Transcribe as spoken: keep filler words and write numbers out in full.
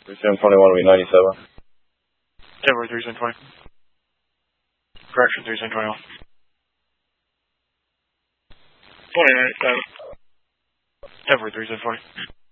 three seven two one will be ninety-seven. Denver three seven twenty. Correction three seven twenty-one. twenty ninety-seven. Denver three seven twenty.